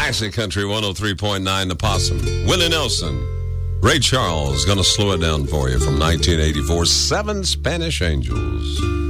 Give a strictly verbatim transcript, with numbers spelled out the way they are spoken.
Classic Country one oh three point nine The Possum. Willie Nelson. Ray Charles going to slow it down for you from nineteen eighty-four. Seven Spanish Angels.